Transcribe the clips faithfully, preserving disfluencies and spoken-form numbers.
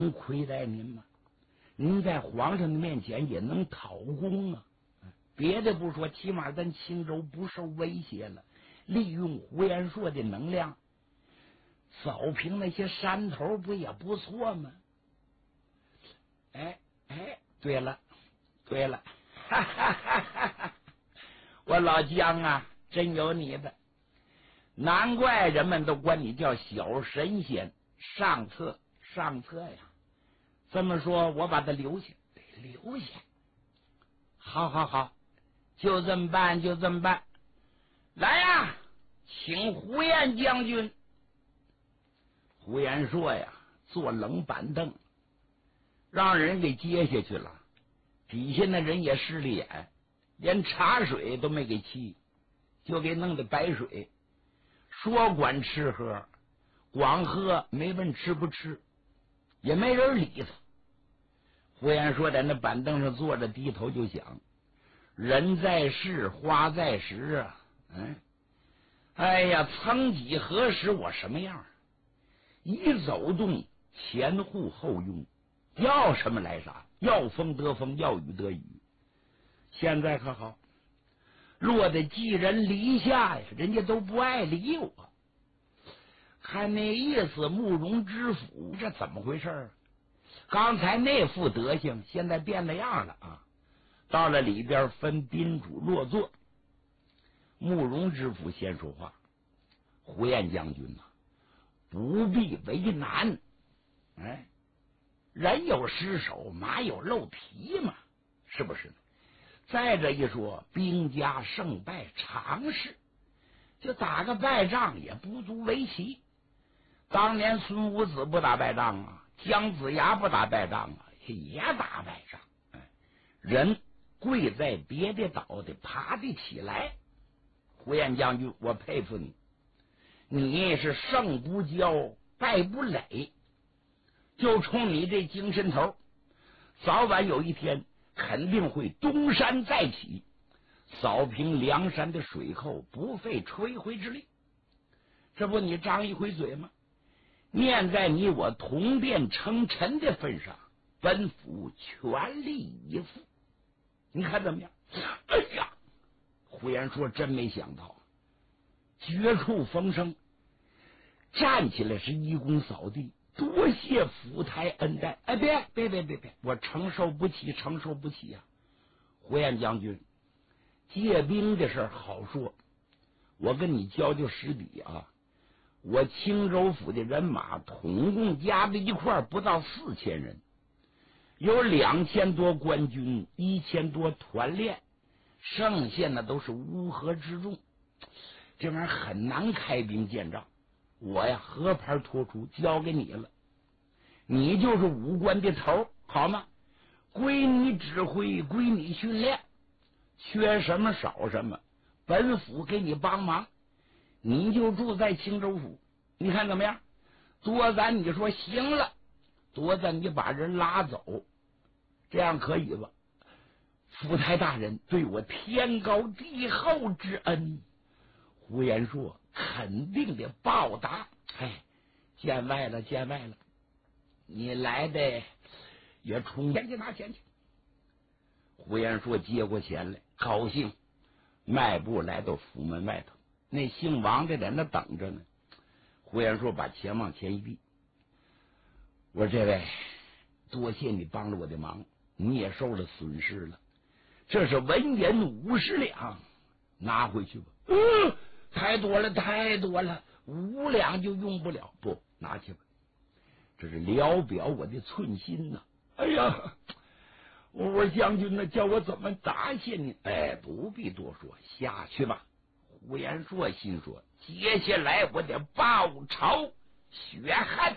亏待您吗？您在皇上的面前也能讨功啊！别的不说，起码咱青州不受威胁了。利用胡延硕的能量，扫平那些山头，不也不错吗？哎哎，对了对了，哈哈哈哈哈！我老姜啊，真有你的，难怪人们都管你叫小神仙。上策上策呀！这么说，我把他留下，得留下。好好好，就这么办，就这么办。来呀，请胡延将军。胡延说呀，坐冷板凳，让人给接下去了。底下那人也势利眼，连茶水都没给沏，就给弄的白水。说管吃喝，光喝没问吃不吃，也没人理他。胡延说在那板凳上坐着，低头就想：人在世，花在时啊！嗯，哎呀，曾几何时我什么样？一走动，前呼后拥，要什么来啥，要风得风，要雨得雨。现在可好，落得寄人篱下呀，人家都不爱理我。看那意思，慕容知府这怎么回事啊？刚才那副德行，现在变了样了啊！到了里边分宾主落座，慕容知府先说话：“胡延将军呐、啊，不必为难。哎，人有失手，马有漏蹄嘛，是不是呢？再者一说，兵家胜败常事，就打个败仗也不足为奇。当年孙武子不打败仗啊，姜子牙不打败仗啊，也打败仗。哎，人跪在别的倒的，爬得起来。胡延将军，我佩服你，你是胜不骄，败不馁，就冲你这精神头，早晚有一天肯定会东山再起，扫平梁山的水寇，不费吹灰之力。这不你张一回嘴吗？念在你我同殿称臣的份上，本府全力以赴。你看怎么样？哎呀，胡延说真没想到，绝处逢生，站起来是一躬扫地，多谢府台恩待。哎，别别别别别，我承受不起，承受不起啊！胡延将军，借兵的事好说，我跟你交交实底啊。我青州府的人马统共加在一块不到四千人，有两千多官军，一千多团练，剩下的都是乌合之众，这玩意儿很难开兵见仗。我呀，合牌托出，交给你了，你就是武官的头，好吗？归你指挥，归你训练，缺什么少什么，本府给你帮忙。你就住在青州府，你看怎么样？多咱你说行了，多咱你把人拉走，这样可以吧？府台大人对我天高地厚之恩，胡延硕肯定的报答。哎，见外了，见外了，你来的也充钱去，拿钱去。胡延硕接过钱来，高兴，迈步来到府门外头。那姓王的在那等着呢。胡延硕把钱往前一递，我说这位，多谢你帮了我的忙，你也受了损失了，这是文银五十两，拿回去吧。嗯，太多了太多了，五两就用不了。不，拿去吧，这是聊表我的寸心呐、啊。哎呀，我说将军呢，叫我怎么答谢你？哎，不必多说，下去吧。胡延硕心说，接下来我得报仇雪恨。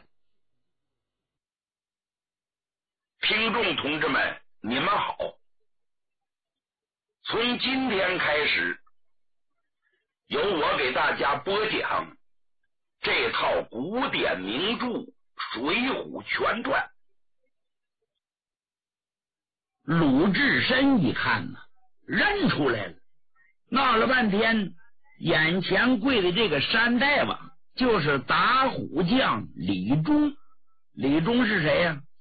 听众同志们，你们好，从今天开始，由我给大家播讲这套古典名著《水浒全传》。 鲁智深一看呢，认出来了，闹了半天，眼前跪的这个山大王就是打虎将李忠。李忠是谁呀、啊？